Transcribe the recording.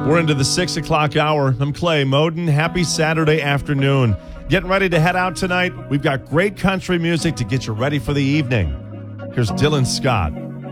We're into the 6 o'clock hour. I'm Clay Moden. Happy Saturday afternoon. Getting ready to head out tonight. We've got great country music to get you ready for the evening. Here's Dylan Scott.